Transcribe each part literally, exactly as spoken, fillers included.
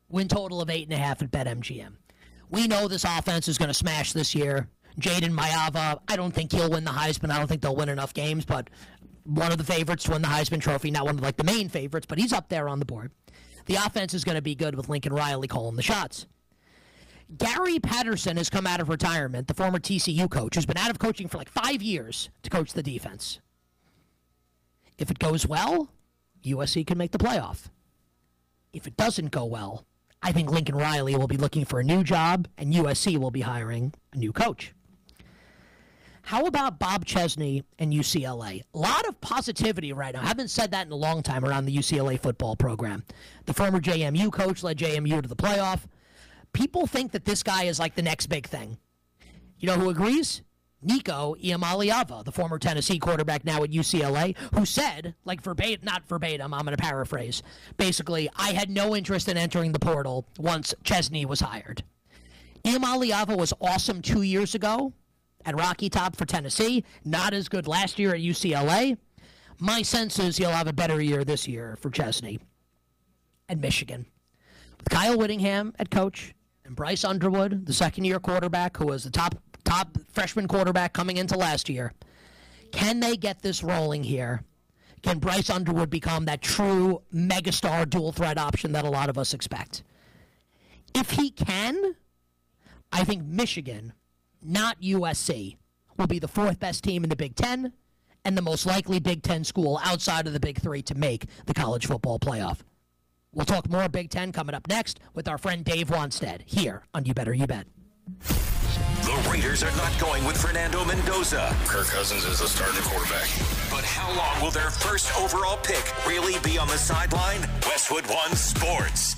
Win total of eight and a half at BetMGM. We know this offense is going to smash this year. Jaden Mayava, I don't think he'll win the Heisman. I don't think they'll win enough games, but one of the favorites to win the Heisman Trophy. Not one of like the main favorites, but he's up there on the board. The offense is going to be good with Lincoln Riley calling the shots. Gary Patterson has come out of retirement, the former T C U coach, who's been out of coaching for like five years to coach the defense. If it goes well, U S C can make the playoff. If it doesn't go well, I think Lincoln Riley will be looking for a new job, and U S C will be hiring a new coach. How about Bob Chesney and U C L A? A lot of positivity right now. I haven't said that in a long time around the U C L A football program. The former J M U coach led J M U to the playoff. People think that this guy is like the next big thing. You know who agrees? Nico Iamaleava, the former Tennessee quarterback now at U C L A, who said, like verbatim, not verbatim, I'm going to paraphrase, basically, I had no interest in entering the portal once Chesney was hired. Iamaleava was awesome two years ago at Rocky Top for Tennessee, not as good last year at U C L A. My sense is he'll have a better year this year for Chesney at Michigan. With Kyle Whittingham at coach and Bryce Underwood, the second-year quarterback who was the top top freshman quarterback coming into last year. Can they get this rolling here? Can Bryce Underwood become that true megastar dual threat option that a lot of us expect? If he can, I think Michigan, not U S C, will be the fourth best team in the Big Ten and the most likely Big Ten school outside of the Big Three to make the college football playoff. We'll talk more Big Ten coming up next with our friend Dave Wanstead here on You Better You Bet. The Raiders are not going with Fernando Mendoza. Kirk Cousins is the starting quarterback. But how long will their first overall pick really be on the sideline? Westwood One Sports.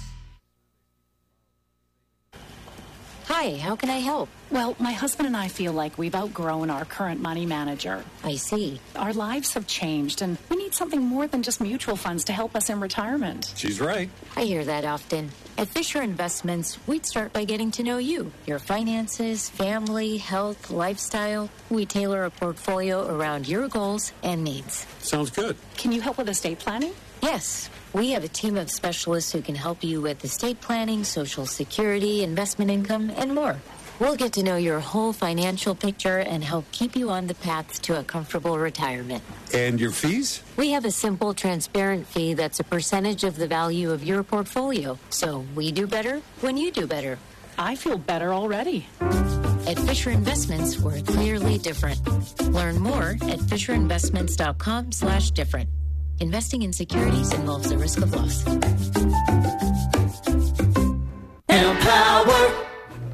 Hi, how can I help? Well, my husband and I feel like we've outgrown our current money manager. I see. Our lives have changed, and we need something more than just mutual funds to help us in retirement. She's right. I hear that often. At Fisher Investments, we'd start by getting to know you, your finances, family, health, lifestyle. We tailor a portfolio around your goals and needs. Sounds good. Can you help with estate planning? Yes. We have a team of specialists who can help you with estate planning, Social Security, investment income, and more. We'll get to know your whole financial picture and help keep you on the path to a comfortable retirement. And your fees? We have a simple, transparent fee that's a percentage of the value of your portfolio. So we do better when you do better. I feel better already. At Fisher Investments, we're clearly different. Learn more at fisherinvestments.com slash different. Investing in securities involves the risk of loss. Empower.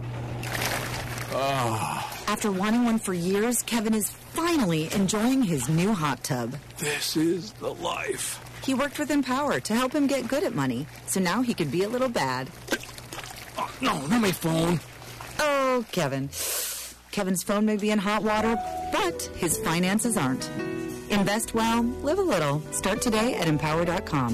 Oh. After wanting one for years, Kevin is finally enjoying his new hot tub. This is the life. He worked with Empower to help him get good at money, so now he could be a little bad. Oh, no, not my phone. Oh, Kevin. Kevin's phone may be in hot water, but his finances aren't. Invest well, live a little. Start today at empower dot com.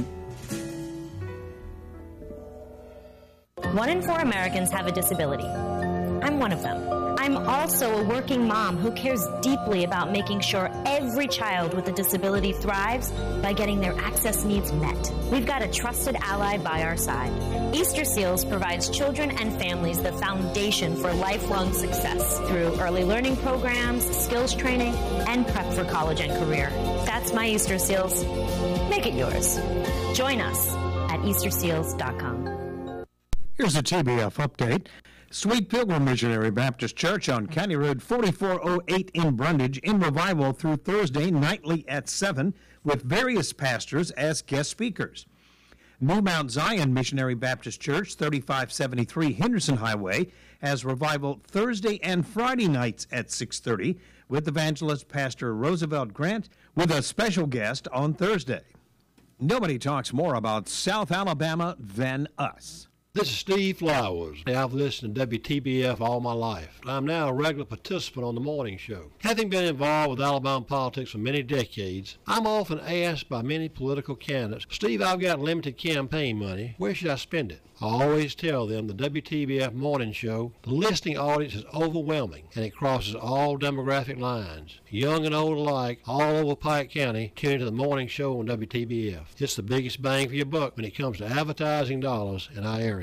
One in four Americans have a disability. I'm one of them. I'm also a working mom who cares deeply about making sure every child with a disability thrives by getting their access needs met. We've got a trusted ally by our side. Easter Seals provides children and families the foundation for lifelong success through early learning programs, skills training, and prep for college and career. That's my Easter Seals. Make it yours. Join us at easter seals dot com. Here's a T B F update. Sweet Pilgrim Missionary Baptist Church on County Road forty-four oh eight in Brundage in revival through Thursday nightly at seven with various pastors as guest speakers. New Mount Zion Missionary Baptist Church, thirty-five seventy-three Henderson Highway, has revival Thursday and Friday nights at six thirty with evangelist Pastor Roosevelt Grant with a special guest on Thursday. Nobody talks more about South Alabama than us. This is Steve Flowers. I've listened to W T B F all my life. I'm now a regular participant on the morning show. Having been involved with Alabama politics for many decades, I'm often asked by many political candidates, Steve, I've got limited campaign money. Where should I spend it? I always tell them the W T B F morning show, the listening audience is overwhelming, and it crosses all demographic lines. Young and old alike, all over Pike County, tune into the morning show on W T B F. It's the biggest bang for your buck when it comes to advertising dollars in our area.